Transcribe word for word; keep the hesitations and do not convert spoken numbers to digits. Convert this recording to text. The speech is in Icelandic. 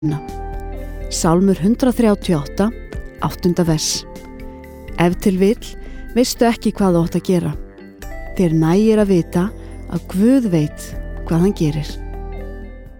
Sálmur hundrað þrjátíu og átta, áttunda vers. Ef til vill, veistu ekki hvað þú átt að gera. Þér nægir að vita að Guð veit hvað hann gerir.